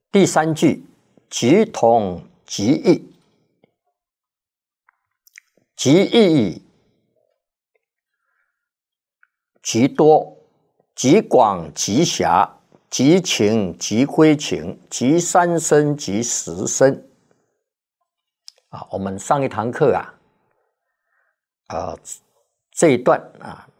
第三句，即同即异，即异即多，即广即狭，即情即非情，即三生即十生。我们上一堂课这一段